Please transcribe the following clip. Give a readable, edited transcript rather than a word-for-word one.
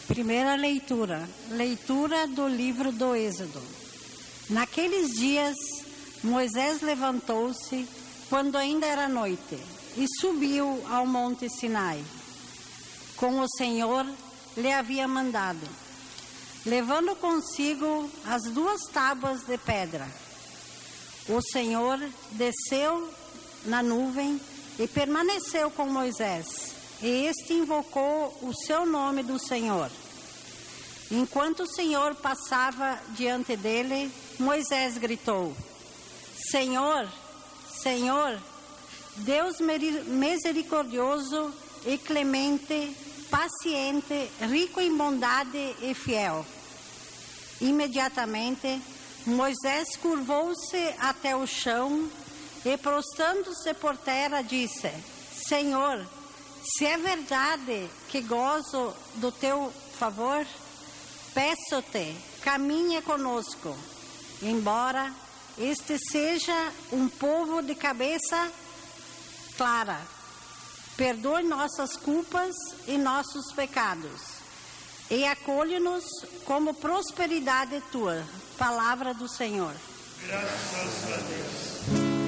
Primeira leitura do livro do Êxodo. Naqueles dias, Moisés levantou-se, quando ainda era noite, e subiu ao monte Sinai, como o Senhor lhe havia mandado, levando consigo as 2 tábuas de pedra. O Senhor desceu na nuvem e permaneceu com Moisés, e este invocou o seu nome do Senhor. Enquanto o Senhor passava diante dele, Moisés gritou: Senhor, Senhor, Deus misericordioso e clemente, paciente, rico em bondade e fiel. Imediatamente, Moisés curvou-se até o chão e, prostrando-se por terra, disse: Senhor, se é verdade que gozo do teu favor, peço-te, caminha conosco, embora este seja um povo de cabeça clara. Perdoe nossas culpas e nossos pecados, e acolhe-nos como prosperidade tua. Palavra do Senhor. Graças a Deus.